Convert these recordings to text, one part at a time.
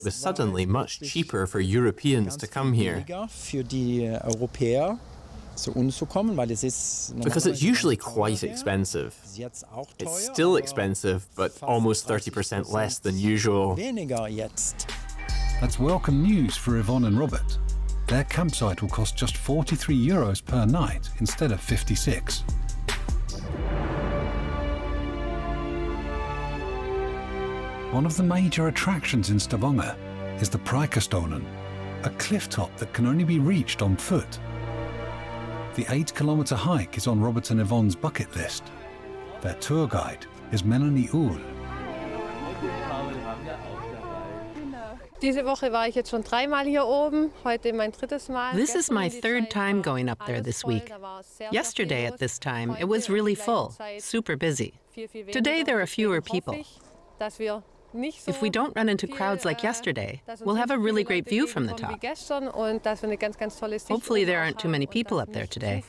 It was suddenly much cheaper for Europeans to come here. Because it's usually quite expensive. It's still expensive, but almost 30% less than usual. That's welcome news for Yvonne and Robert. Their campsite will cost just €43 per night instead of 56. One of the major attractions in Stavanger is the Preikestolen, a cliff top that can only be reached on foot. The 8-kilometre hike is on Robert and Yvonne's bucket list. Their tour guide is Melanie Uhl. This is my third time going up there this week. Yesterday at this time, it was really full, super busy. Today there are fewer people. If we don't run into crowds like yesterday, we'll have a really great view from the top. Hopefully there aren't too many people up there today.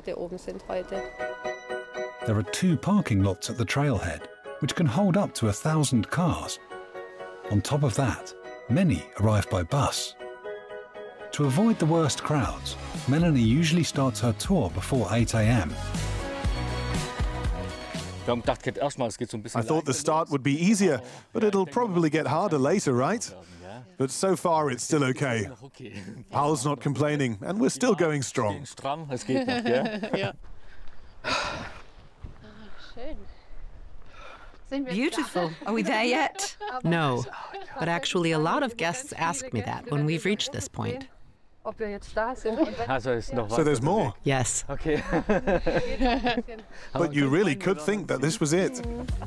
There are 2 parking lots at the trailhead, which can hold up to 1,000 cars. On top of that, many arrive by bus. To avoid the worst crowds, Melanie usually starts her tour before 8 a.m. I thought the start would be easier, but it'll probably get harder later, right? But so far it's still okay. Paul's not complaining, and we're still going strong. Beautiful. Are we there yet? No, but actually a lot of guests ask me that when we've reached this point. So there's more? Yes. Okay. But you really could think that this was it.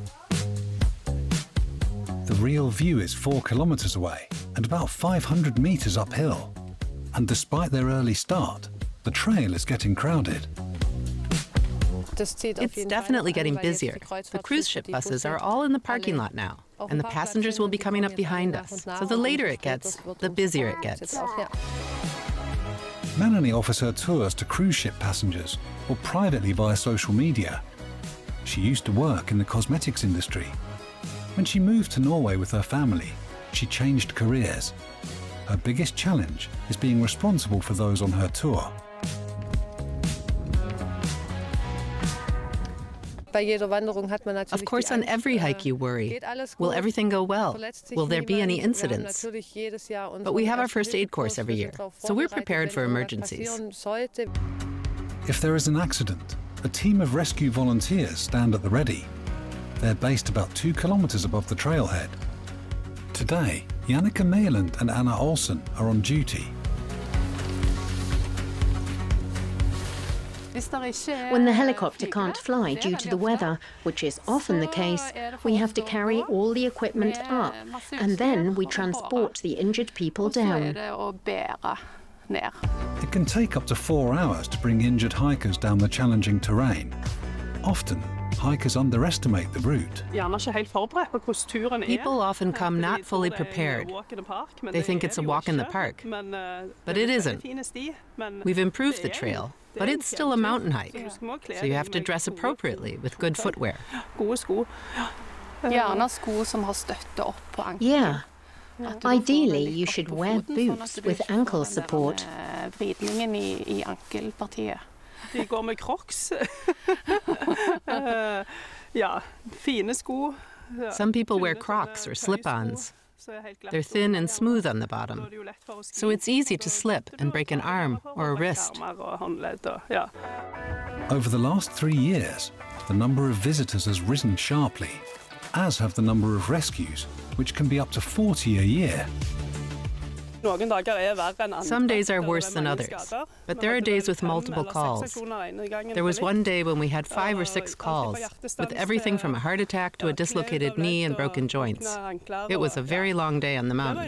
The real view is 4 kilometres away and about 500 metres uphill. And despite their early start, the trail is getting crowded. It's definitely getting busier. The cruise ship buses are all in the parking lot now, and the passengers will be coming up behind us. So the later it gets, the busier it gets. Melanie offers her tours to cruise ship passengers or privately via social media. She used to work in the cosmetics industry. When she moved to Norway with her family, she changed careers. Her biggest challenge is being responsible for those on her tour. Of course, on every hike you worry. Will everything go well? Will there be any incidents? But we have our first aid course every year, so we're prepared for emergencies. If there is an accident, a team of rescue volunteers stand at the ready. They're based about 2 kilometres above the trailhead. Today, Jannicke Meland and Anna Olsen are on duty. When the helicopter can't fly due to the weather, which is often the case, we have to carry all the equipment up, and then we transport the injured people down. It can take up to 4 hours to bring injured hikers down the challenging terrain. Often, hikers underestimate the route. People often come not fully prepared. They think it's a walk in the park, but it isn't. We've improved the trail, but it's still a mountain hike, so you have to dress appropriately with good footwear. Yeah. Ideally, you should wear boots with ankle support. Some people wear Crocs or slip-ons. They're thin and smooth on the bottom, so it's easy to slip and break an arm or a wrist. Over the last 3 years, the number of visitors has risen sharply, as have the number of rescues, which can be up to 40 a year. Some days are worse than others, but there are days with multiple calls. There was one day when we had 5 or 6 calls, with everything from a heart attack to a dislocated knee and broken joints. It was a very long day on the mountain.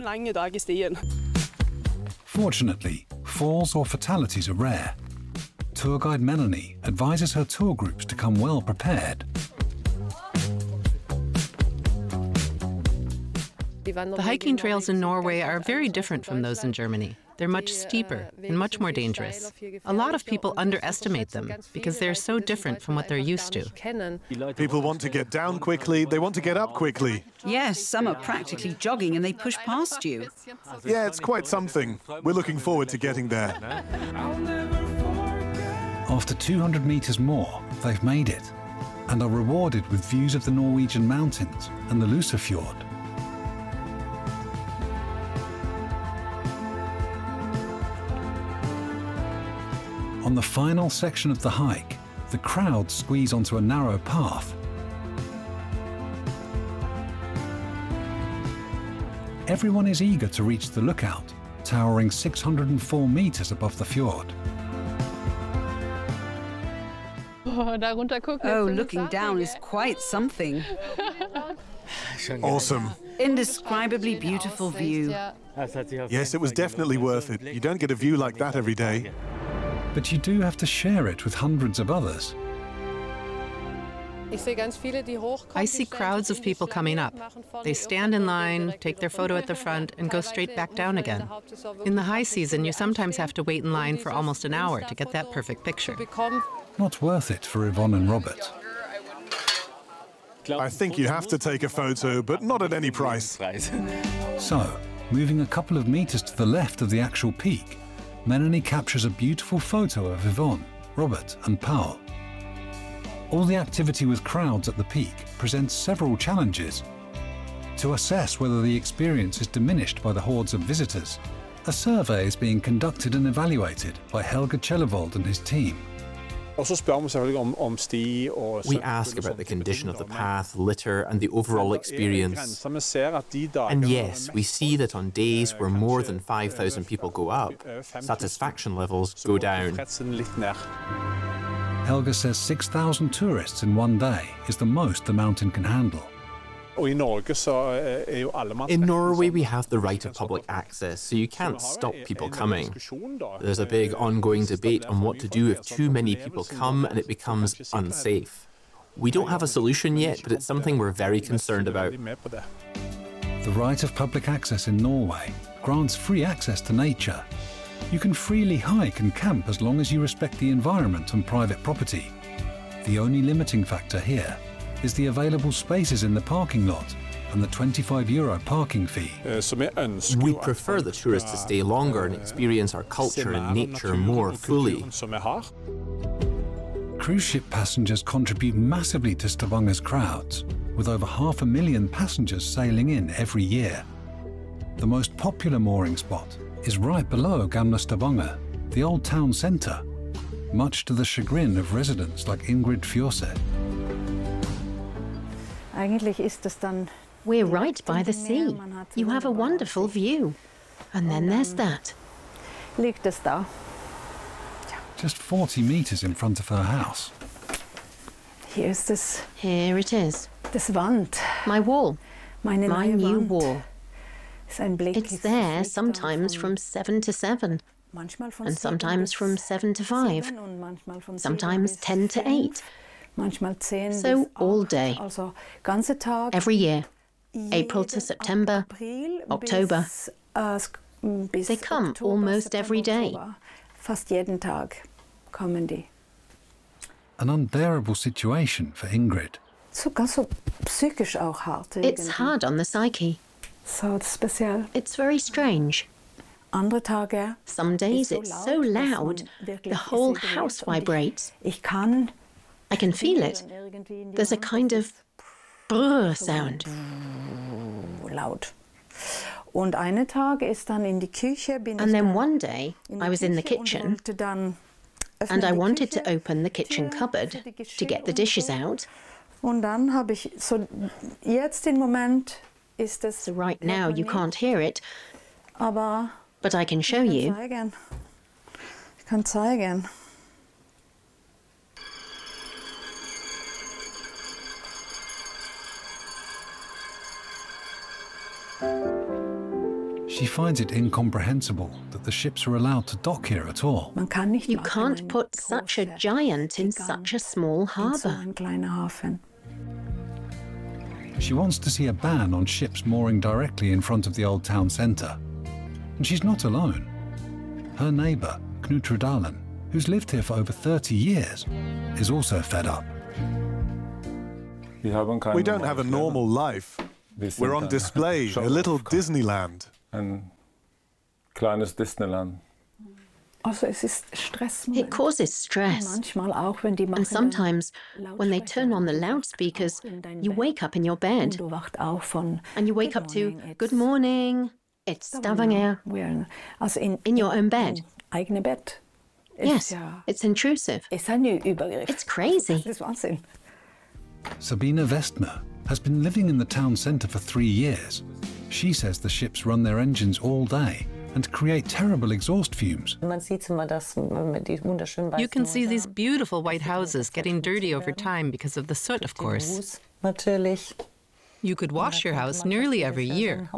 Fortunately, falls or fatalities are rare. Tour guide Melanie advises her tour groups to come well prepared. The hiking trails in Norway are very different from those in Germany. They're much steeper and much more dangerous. A lot of people underestimate them because they're so different from what they're used to. People want to get down quickly, they want to get up quickly. Yes, some are practically jogging and they push past you. Yeah, it's quite something. We're looking forward to getting there. After 200 meters more, they've made it and are rewarded with views of the Norwegian mountains and the Lysefjord. On the final section of the hike, the crowd squeeze onto a narrow path. Everyone is eager to reach the lookout, towering 604 meters above the fjord. Oh, looking down is quite something. Awesome. Indescribably beautiful view. Yes, it was definitely worth it. You don't get a view like that every day. But you do have to share it with hundreds of others. I see crowds of people coming up. They stand in line, take their photo at the front, and go straight back down again. In the high season, you sometimes have to wait in line for almost an hour to get that perfect picture. Not worth it for Yvonne and Robert. I think you have to take a photo, but not at any price. So, moving a couple of meters to the left of the actual peak, Melanie captures a beautiful photo of Yvonne, Robert and Paul. All the activity with crowds at the peak presents several challenges. To assess whether the experience is diminished by the hordes of visitors, a survey is being conducted and evaluated by Helge Kjellevold and his team. We ask about the condition of the path, litter and the overall experience. And yes, we see that on days where more than 5,000 people go up, satisfaction levels go down. Helge says 6,000 tourists in one day is the most the mountain can handle. In Norway, we have the right of public access, so you can't stop people coming. There's a big ongoing debate on what to do if too many people come and it becomes unsafe. We don't have a solution yet, but it's something we're very concerned about. The right of public access in Norway grants free access to nature. You can freely hike and camp as long as you respect the environment and private property. The only limiting factor here is the available spaces in the parking lot and the €25 parking fee. We prefer the tourists to stay longer and experience our culture and nature more fully. Cruise ship passengers contribute massively to Stavanger's crowds, with over 500,000 passengers sailing in every year. The most popular mooring spot is right below Gamla Stavanger, the old town centre, much to the chagrin of residents like Ingrid Fjose. We're right by the sea. You have a wonderful view. And then there's that. Just 40 meters in front of her house. Here it is. My wall. My new wall. It's there sometimes from 7 to 7. And sometimes from 7 to 5. Sometimes 10 to 8. So all day, every year, April to September, October. They come almost every day. An unbearable situation for Ingrid. It's hard on the psyche. It's very strange. Some days it's so loud, the whole house vibrates. I can feel it. There's a kind of brrr sound. And then one day I was in the kitchen and I wanted to open the kitchen cupboard to get the dishes out. So right now you can't hear it, but I can show you. She finds it incomprehensible that the ships are allowed to dock here at all. You can't put such a giant in such a small harbour. She wants to see a ban on ships mooring directly in front of the old town centre. And she's not alone. Her neighbour, Knut Rudalen, who's lived here for over 30 years, is also fed up. We don't have a normal life. We're on display, a little Disneyland. It causes stress. And sometimes, when they turn on the loudspeakers, you wake up in your bed. And you wake up to, good morning, it's Stavanger, in your own bed. Yes, it's intrusive. It's crazy. Sabine Westner has been living in the town centre for 3 years. She says the ships run their engines all day and create terrible exhaust fumes. You can see these beautiful white houses getting dirty over time because of the soot, of course. You could wash your house nearly every year.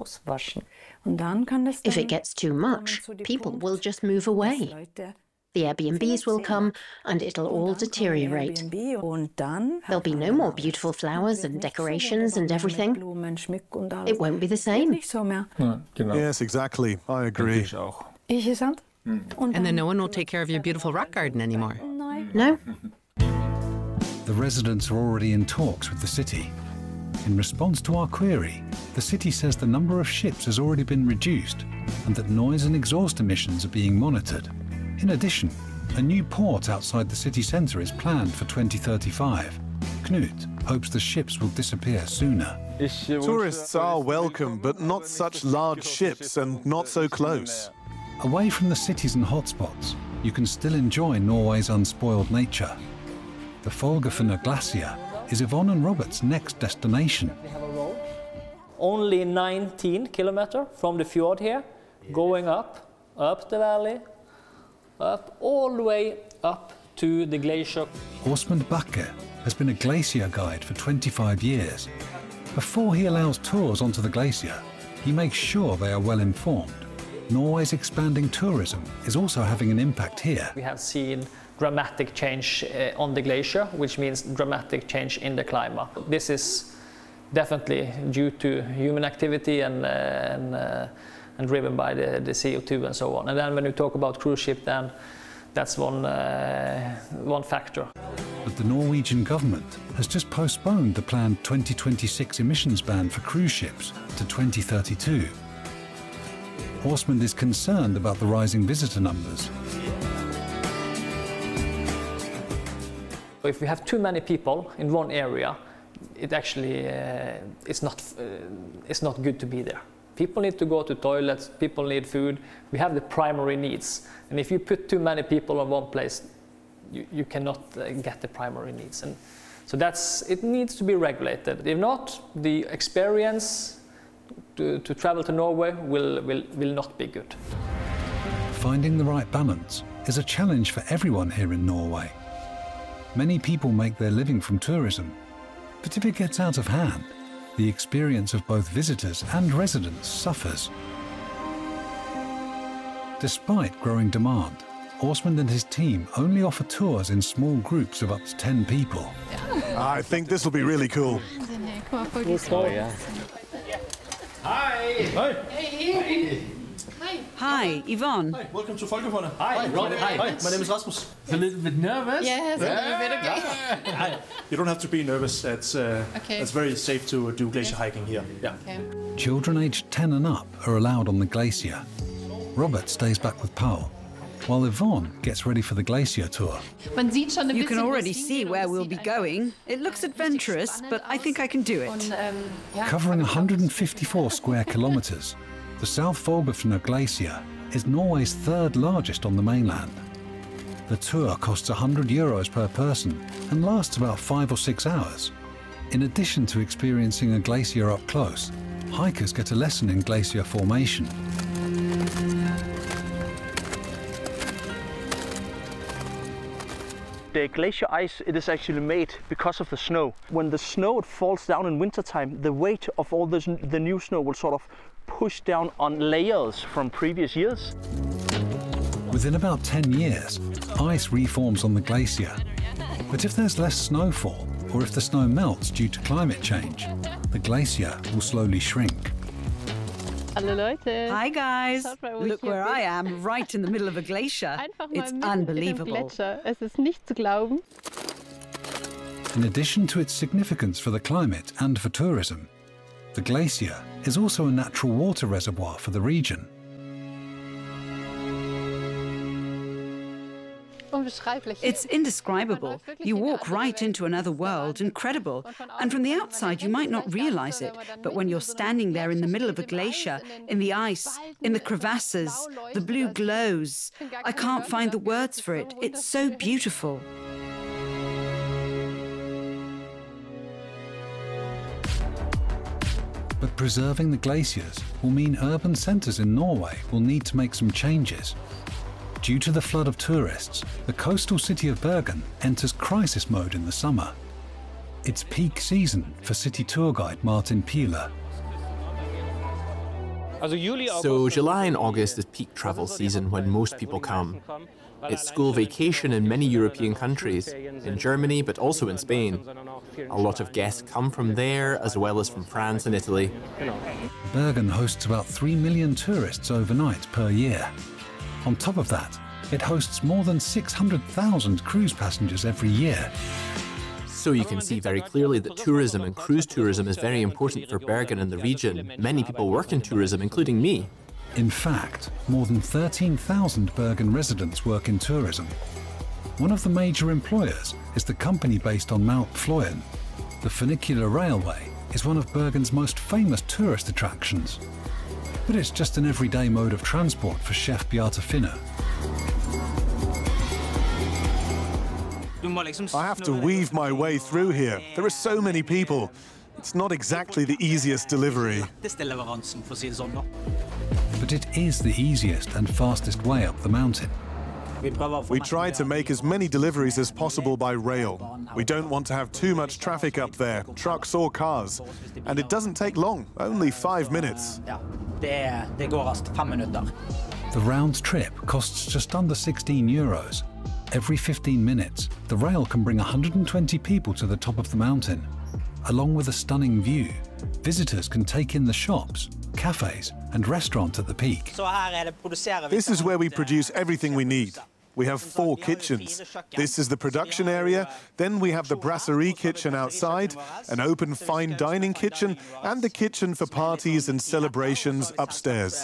If it gets too much, people will just move away. The Airbnbs will come and it'll all deteriorate. There'll be no more beautiful flowers and decorations and everything. It won't be the same. Yes, exactly. I agree. And then no one will take care of your beautiful rock garden anymore. No. The residents are already in talks with the city. In response to our query, the city says the number of ships has already been reduced and that noise and exhaust emissions are being monitored. In addition, a new port outside the city centre is planned for 2035. Knut hopes the ships will disappear sooner. Tourists are welcome, but not such large ships and not so close. Away from the cities and hotspots, you can still enjoy Norway's unspoiled nature. The Folgefonna Glacier is Yvonne and Robert's next destination. Only 19 kilometers from the fjord here, going up the valley, up all the way up to the glacier. Åsmund Bakke has been a glacier guide for 25 years. Before he allows tours onto the glacier, he makes sure they are well informed. Norway's expanding tourism is also having an impact here. We have seen dramatic change on the glacier, which means dramatic change in the climate. This is definitely due to human activity and driven by the CO2 and so on. And then when you talk about cruise ship, then that's one factor. But the Norwegian government has just postponed the planned 2026 emissions ban for cruise ships to 2032. Åsmund is concerned about the rising visitor numbers. If we have too many people in one area, it actually it's not good to be there. People need to go to toilets, people need food. We have the primary needs. And if you put too many people in one place, you cannot get the primary needs. And so it needs to be regulated. If not, the experience to travel to Norway will not be good. Finding the right balance is a challenge for everyone here in Norway. Many people make their living from tourism, but if it gets out of hand, the experience of both visitors and residents suffers. Despite growing demand, Åsmund and his team only offer tours in small groups of up to 10 people. I think this will be really cool. Hi! Hi! Hi, Yvonne. Hi, welcome to Folgefonna. Hi, Robert. Hi, my name is Rasmus. A little bit nervous? Yes, a little bit, okay. You don't have to be nervous. It's very safe to do glacier hiking here. Yeah. Okay. Children aged 10 and up are allowed on the glacier. Robert stays back with Paul, while Yvonne gets ready for the glacier tour. You can already see where we'll be going. It looks adventurous, but I think I can do it. Covering 154 square kilometres, the South Folgefonna Glacier is Norway's third largest on the mainland. The tour costs €100 per person and lasts about 5 or 6 hours. In addition to experiencing a glacier up close, hikers get a lesson in glacier formation. The glacier ice, it is actually made because of the snow. When the snow falls down in wintertime, the weight of all the new snow will sort of push down on layers from previous years. Within about 10 years, ice reforms on the glacier. But if there's less snowfall, or if the snow melts due to climate change, the glacier will slowly shrink. Hi guys! Look where I am, right in the middle of a glacier. It's unbelievable. In addition to its significance for the climate and for tourism, the glacier is also a natural water reservoir for the region. It's indescribable. You walk right into another world, incredible. And from the outside, you might not realize it, but when you're standing there in the middle of a glacier, in the ice, in the crevasses, the blue glows. I can't find the words for it. It's so beautiful. But preserving the glaciers will mean urban centres in Norway will need to make some changes. Due to the flood of tourists, the coastal city of Bergen enters crisis mode in the summer. It's peak season for city tour guide Martin Pieler. So July and August is peak travel season when most people come. It's school vacation in many European countries, in Germany but also in Spain. A lot of guests come from there as well as from France and Italy. Bergen hosts about 3 million tourists overnight per year. On top of that, it hosts more than 600,000 cruise passengers every year. So you can see very clearly that tourism and cruise tourism is very important for Bergen and the region. Many people work in tourism, including me. In fact, more than 13,000 Bergen residents work in tourism. One of the major employers is the company based on Mount Fløyen. The funicular railway is one of Bergen's most famous tourist attractions. But it's just an everyday mode of transport for chef Beate Finne. I have to weave my way through here. There are so many people. It's not exactly the easiest delivery. But it is the easiest and fastest way up the mountain. We try to make as many deliveries as possible by rail. We don't want to have too much traffic up there, trucks or cars. And it doesn't take long, only 5 minutes. The round trip costs just under 16 euros. Every 15 minutes, the rail can bring 120 people to the top of the mountain. Along with a stunning view, visitors can take in the shops, cafes and restaurants at the peak. This is where we produce everything we need. We have 4 kitchens. This is the production area, then we have the brasserie kitchen outside, an open fine dining kitchen, and the kitchen for parties and celebrations upstairs.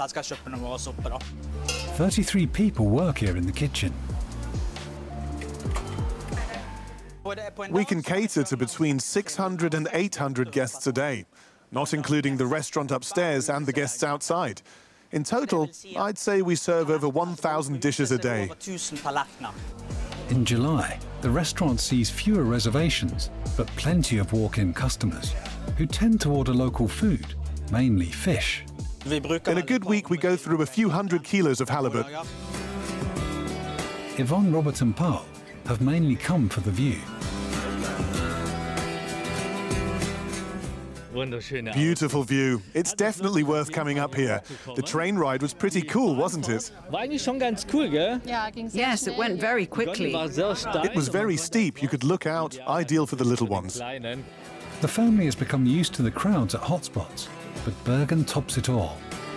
33 people work here in the kitchen. We can cater to between 600 and 800 guests a day, not including the restaurant upstairs and the guests outside. In total, I'd say we serve over 1,000 dishes a day. In July, the restaurant sees fewer reservations, but plenty of walk-in customers, who tend to order local food, mainly fish. In a good week, we go through a few hundred kilos of halibut. Yvonne, Robert and Paul have mainly come for the view. Beautiful view. It's definitely worth coming up here. The train ride was pretty cool, wasn't it? Yes, it went very quickly. It was very steep. You could look out, ideal for the little ones. The family has become used to the crowds at hotspots, but Bergen tops it all.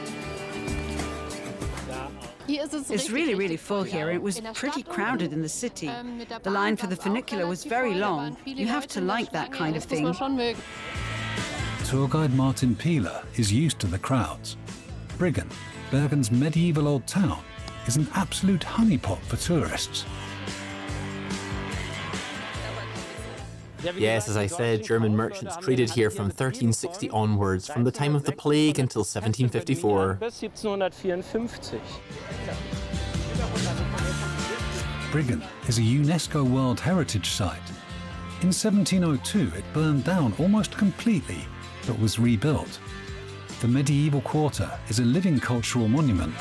It's really, really full here. It was pretty crowded in the city. The line for the funicular was very long. You have to like that kind of thing. Tour guide Martin Pieler is used to the crowds. Bryggen, Bergen's medieval old town, is an absolute honeypot for tourists. Yes, as I said, German merchants traded here from 1360 onwards, from the time of the plague until 1754. Bryggen is a UNESCO World Heritage Site. In 1702, it burned down almost completely, but was rebuilt. The medieval quarter is a living cultural monument.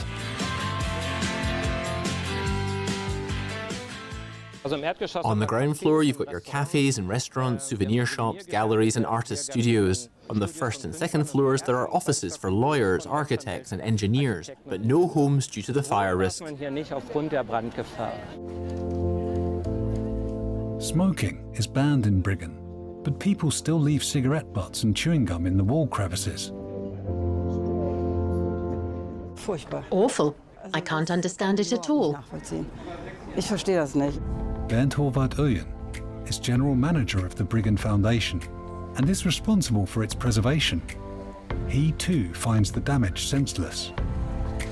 On the ground floor, you've got your cafes and restaurants, souvenir shops, galleries and artist studios. On the first and second floors, there are offices for lawyers, architects and engineers, but no homes due to the fire risk. Smoking is banned in Bryggen, but people still leave cigarette butts and chewing gum in the wall crevices. Awful. I can't understand it at all. Bernd Horvath Oyen is General Manager of the Briggen Foundation and is responsible for its preservation. He too finds the damage senseless.